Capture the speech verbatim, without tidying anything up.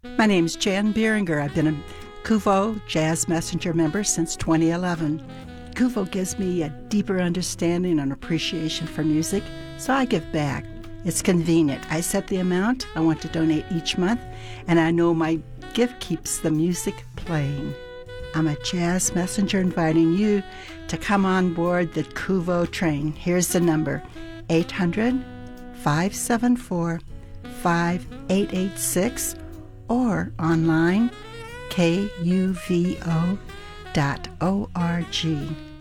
My name's Jan Beeringer. I've been a Kuvo Jazz Messenger member since twenty eleven. Kuvo gives me a deeper understanding and appreciation for music, so I give back. It's convenient. I set the amount I want to donate each month, and I know my gift keeps the music playing. I'm a jazz messenger inviting you to come on board the Kuvo train. Here's the number, eight hundred, five seven four, five eight eight six, or online, K U V O dot org.